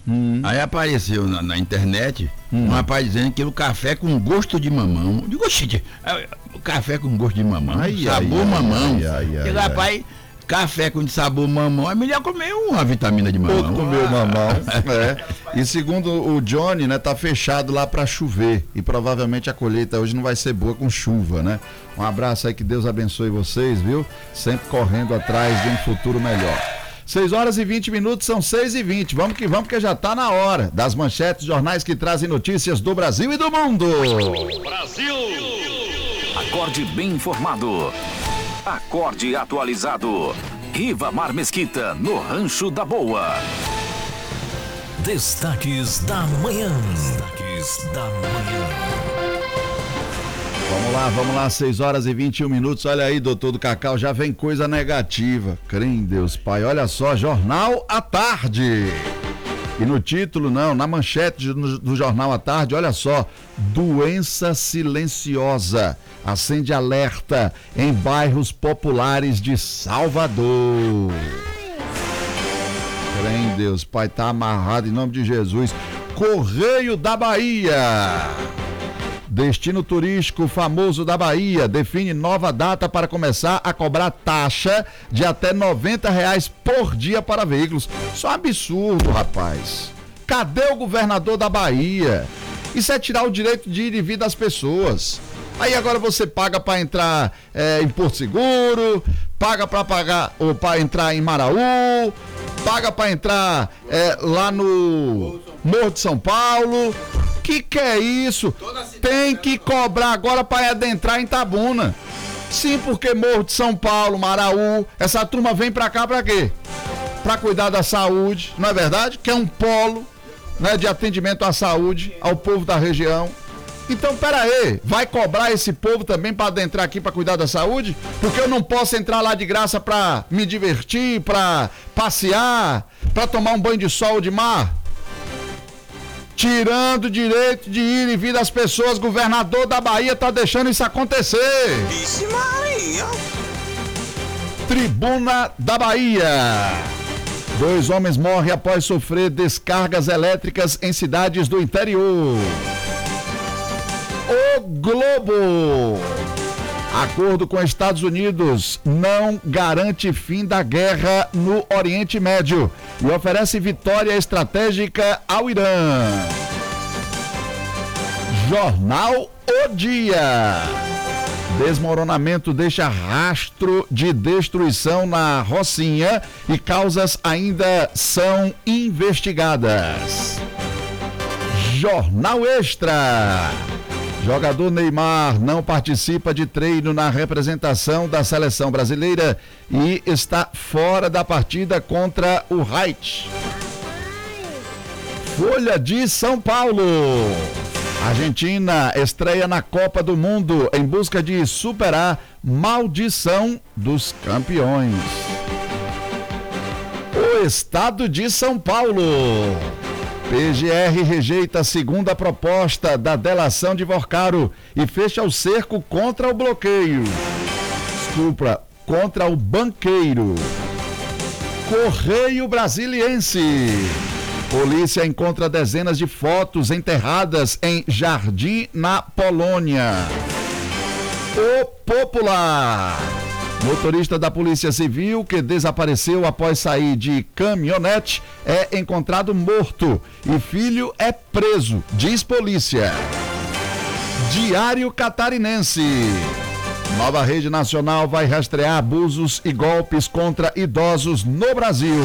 Aí apareceu na internet um rapaz dizendo que era o café com gosto de mamão. Eu digo, oxi, o café com gosto de mamão, sabor mamão. Rapaz, café com sabor mamão, a mulher comeu uma vitamina de mamão. Outro comeu mamão. E segundo o Johnny, né, tá fechado lá para chover e provavelmente a colheita hoje não vai ser boa com chuva, né? Um abraço aí, que Deus abençoe vocês, viu? Sempre correndo atrás de um futuro melhor. 6 horas e 20 minutos, são 6h20. Vamos que vamos, porque já tá na hora das manchetes de jornais que trazem notícias do Brasil e do mundo. Brasil! Acorde bem informado. Acorde atualizado. Rivamar Mesquita, no Rancho da Boa. Destaques da manhã. Vamos lá, 6 horas e 21 minutos. Olha aí, doutor do Cacau, já vem coisa negativa. Crê em Deus, Pai. Olha só, Jornal à Tarde. E no título, na manchete do Jornal à Tarde, olha só: doença silenciosa acende alerta em bairros populares de Salvador. Crê em Deus, Pai, tá amarrado em nome de Jesus. Correio da Bahia. Destino turístico famoso da Bahia define nova data para começar a cobrar taxa de até R$90 por dia para veículos. Isso é um absurdo, rapaz. Cadê o governador da Bahia? Isso é tirar o direito de ir e vir das pessoas. Aí agora você paga para entrar em Porto Seguro, paga para entrar em Maraú, paga para entrar lá no Morro de São Paulo. Que é isso? Tem que cobrar agora para adentrar em Itabuna. Sim, porque Morro de São Paulo, Maraú, essa turma vem para cá para quê? Para cuidar da saúde, não é verdade? Que é um polo, né, de atendimento à saúde, ao povo da região. Então, pera aí, vai cobrar esse povo também para adentrar aqui para cuidar da saúde? Porque eu não posso entrar lá de graça para me divertir, para passear, para tomar um banho de sol ou de mar? Tirando o direito de ir e vir das pessoas, governador da Bahia tá deixando isso acontecer. Vixe Maria! Tribuna da Bahia. 2 homens morrem após sofrer descargas elétricas em cidades do interior. O Globo. Acordo com Estados Unidos não garante fim da guerra no Oriente Médio e oferece vitória estratégica ao Irã. Jornal O Dia. Desmoronamento deixa rastro de destruição na Rocinha e causas ainda são investigadas. Jornal Extra. Jogador Neymar não participa de treino na representação da seleção brasileira e está fora da partida contra o Haiti. Folha de São Paulo. Argentina estreia na Copa do Mundo em busca de superar maldição dos campeões. O estado de São Paulo. PGR rejeita a segunda proposta da delação de Vorcaro e fecha o cerco contra o bloqueio. Desculpa, contra o banqueiro. Correio Brasiliense. Polícia encontra dezenas de fotos enterradas em jardim na Polônia. O Popular. Motorista da Polícia Civil que desapareceu após sair de caminhonete é encontrado morto e filho é preso, diz polícia. Diário Catarinense. Nova rede nacional vai rastrear abusos e golpes contra idosos no Brasil.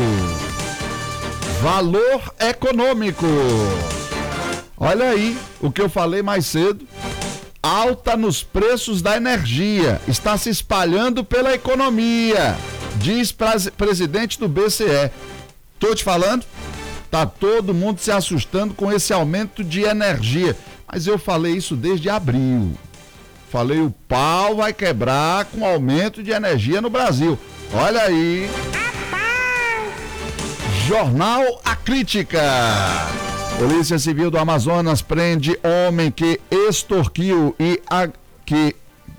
Valor Econômico. Olha aí o que eu falei mais cedo. Alta nos preços da energia está se espalhando pela economia, diz presidente do BCE. Tô te falando, tá todo mundo se assustando com esse aumento de energia, mas eu falei isso desde abril. Falei, o pau vai quebrar com aumento de energia no Brasil. Olha aí. Jornal A Crítica. Polícia Civil do Amazonas prende homem que extorquiu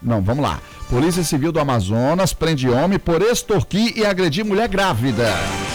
Polícia Civil do Amazonas prende homem por extorquir e agredir mulher grávida.